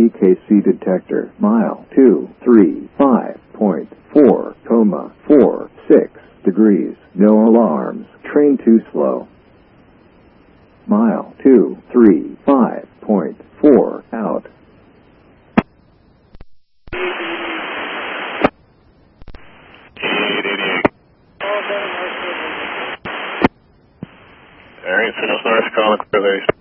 TKC detector, mile 235.4,46 degrees, no alarms, train too slow. Mile 235.4 out. Alright, Signals North, calling clear